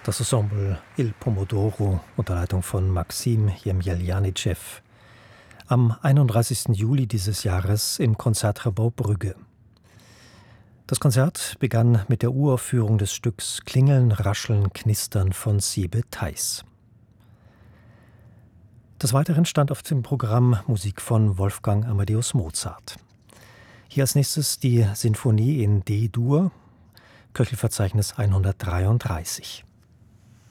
Das Ensemble Il Pomodoro unter Leitung von Maxim Jemjeljanitschew am 31. Juli dieses Jahres im Konzertgebouw Brügge. Das Konzert begann mit der Uraufführung des Stücks Klingeln, Rascheln, Knistern von Siebe Theis. Des Weiteren stand auf dem Programm Musik von Wolfgang Amadeus Mozart. Hier als nächstes die Sinfonie in D-Dur, Köchelverzeichnis 133.